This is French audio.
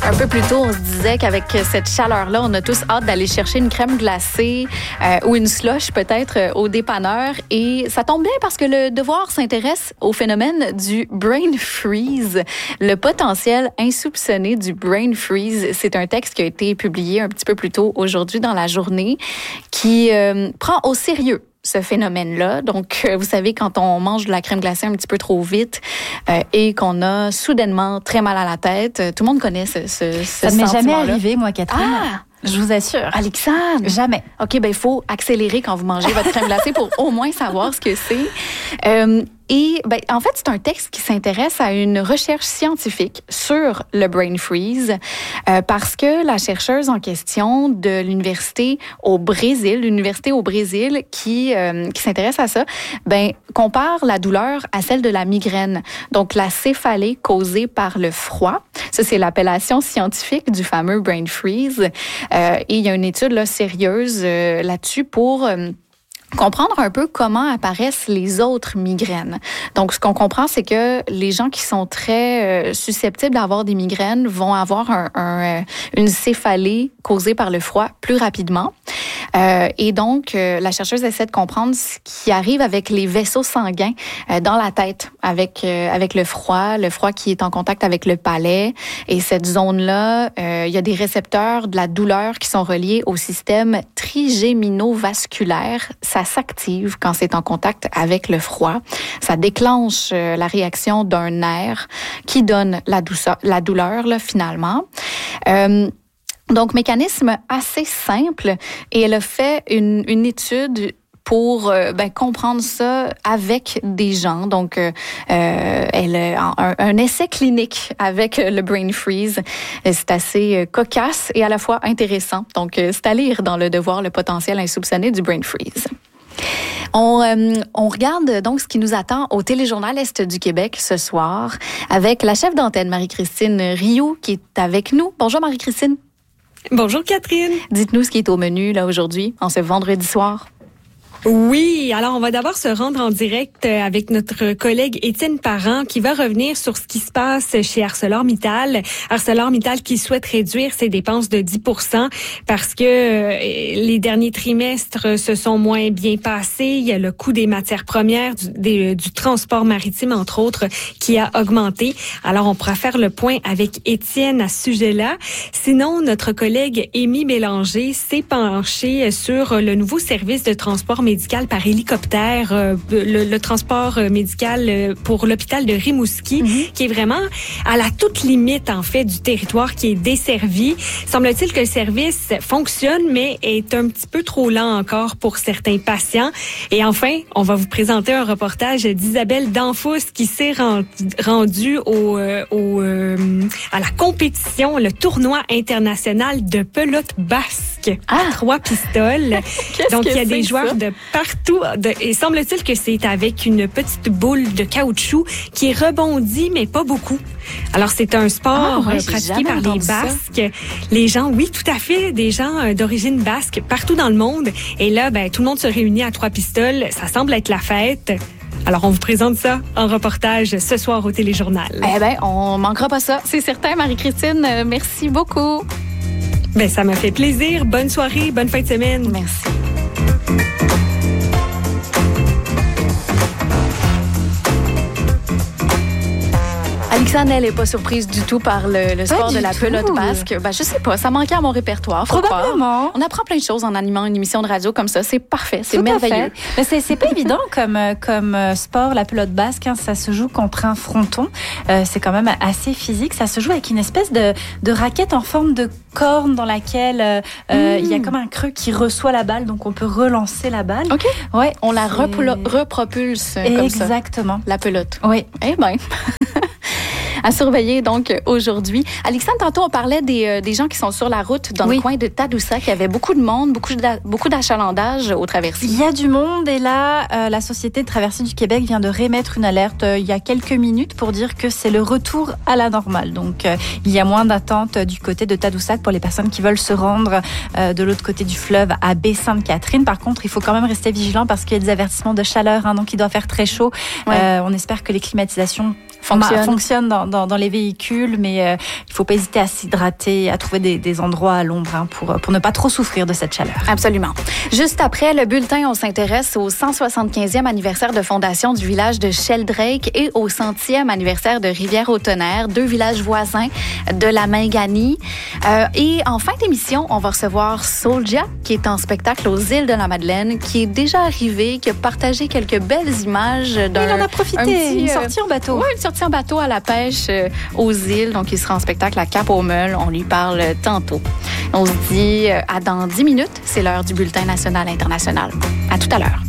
Un peu plus tôt, on se disait qu'avec cette chaleur-là, on a tous hâte d'aller chercher une crème glacée ou une slush peut-être au dépanneur. Et ça tombe bien parce que le Devoir s'intéresse au phénomène du brain freeze, le potentiel insoupçonné du brain freeze. C'est un texte qui a été publié un petit peu plus tôt aujourd'hui dans la journée qui prend au sérieux ce phénomène-là. Donc, vous savez, quand on mange de la crème glacée un petit peu trop vite et qu'on a soudainement très mal à la tête, tout le monde connaît ce Ça ne m'est jamais arrivé, moi, Catherine. Ah! Je vous assure. Alexandre! Jamais. OK, ben il faut accélérer quand vous mangez votre crème glacée pour au moins savoir ce que c'est. Et ben, en fait, c'est un texte qui s'intéresse à une recherche scientifique sur le brain freeze parce que la chercheuse en question de l'université au Brésil qui s'intéresse à ça, ben compare la douleur à celle de la migraine. Donc la céphalée causée par le froid. Ça, c'est l'appellation scientifique du fameux brain freeze. Et il y a une étude là, sérieuse là-dessus pour comprendre un peu comment apparaissent les autres migraines. Donc, ce qu'on comprend, c'est que les gens qui sont très susceptibles d'avoir des migraines vont avoir une céphalée causée par le froid plus rapidement. Et donc, la chercheuse essaie de comprendre ce qui arrive avec les vaisseaux sanguins dans la tête, avec le froid qui est en contact avec le palais. Et cette zone-là, il y a des récepteurs de la douleur qui sont reliés au système trigéminovasculaire. Ça s'active quand c'est en contact avec le froid. Ça déclenche la réaction d'un nerf qui donne la douleur là, finalement. Donc, mécanisme assez simple. Et elle a fait une étude pour comprendre ça avec des gens. Donc, elle a un essai clinique avec le brain freeze. C'est assez cocasse et à la fois intéressant. Donc, c'est à lire dans Le Devoir, le potentiel insoupçonné du brain freeze. On regarde donc ce qui nous attend au Téléjournal Est du Québec ce soir avec la chef d'antenne Marie-Christine Rioux qui est avec nous. Bonjour Marie-Christine. Bonjour Catherine. Dites-nous ce qui est au menu là aujourd'hui, en ce vendredi soir. Oui, alors on va d'abord se rendre en direct avec notre collègue Étienne Parent qui va revenir sur ce qui se passe chez ArcelorMittal. ArcelorMittal qui souhaite réduire ses dépenses de 10% parce que les derniers trimestres se sont moins bien passés. Il y a le coût des matières premières, du transport maritime entre autres qui a augmenté. Alors on pourra faire le point avec Étienne à ce sujet-là. Sinon, notre collègue Amy Bélanger s'est penchée sur le nouveau service de transport médical par hélicoptère, le transport médical pour l'hôpital de Rimouski, qui est vraiment à la toute limite, en fait, du territoire qui est desservi. Semble-t-il que le service fonctionne, mais est un petit peu trop lent encore pour certains patients. Et enfin, on va vous présenter un reportage d'Isabelle Danfous qui s'est rendue à la compétition, le tournoi international de pelote basque à 3 pistoles. Donc, il y a des joueurs de partout. Et semble-t-il que c'est avec une petite boule de caoutchouc qui rebondit, mais pas beaucoup. Alors, c'est un sport pratiqué par les Basques. Les gens, oui, tout à fait, des gens d'origine basque partout dans le monde. Et là, tout le monde se réunit à 3 pistoles. Ça semble être la fête. Alors, on vous présente ça en reportage ce soir au Téléjournal. Eh bien, on manquera pas ça. C'est certain, Marie-Christine. Merci beaucoup. Ça m'a fait plaisir. Bonne soirée, bonne fin de semaine. Merci. Alexandre, elle n'est pas surprise du tout par le sport de la pelote basque. Je sais pas, ça manquait à mon répertoire. Probablement. On apprend plein de choses en animant une émission de radio comme ça. C'est parfait, c'est merveilleux. Mais c'est pas évident comme sport, la pelote basque. Hein, ça se joue contre un fronton. C'est quand même assez physique. Ça se joue avec une espèce de raquette en forme de corne dans laquelle il y a comme un creux qui reçoit la balle, donc on peut relancer la balle. OK. Ouais, on la repropulse comme ça. Exactement. La pelote. Oui. Eh bien... À surveiller donc aujourd'hui. Alexandre, tantôt on parlait des gens qui sont sur la route dans le coin de Tadoussac. Il y avait beaucoup de monde, beaucoup d'achalandage aux traversiers. Il y a du monde et là, la Société de traversée du Québec vient de réémettre une alerte il y a quelques minutes pour dire que c'est le retour à la normale. Donc il y a moins d'attente du côté de Tadoussac pour les personnes qui veulent se rendre de l'autre côté du fleuve à Baie-Sainte-Catherine. Par contre, il faut quand même rester vigilant parce qu'il y a des avertissements de chaleur, donc il doit faire très chaud. On espère que les climatisations fonctionnent dans les véhicules, mais il faut pas hésiter à s'hydrater, à trouver des endroits à l'ombre pour ne pas trop souffrir de cette chaleur. Absolument. Juste après le bulletin, on s'intéresse au 175e anniversaire de fondation du village de Sheldrake et au 100e anniversaire de Rivière-au-Tonnerre, 2 villages voisins de la Mingani. Et en fin d'émission, on va recevoir Soulja, qui est en spectacle aux îles de la Madeleine, qui est déjà arrivé, qui a partagé quelques belles images. Il en a profité, une sortie en bateau. Oui, une sortie en bateau à la pêche aux îles. Donc, il sera en spectacle à Cap-aux-Meules. On lui parle tantôt. On se dit à dans 10 minutes, c'est l'heure du bulletin national international. À tout à l'heure.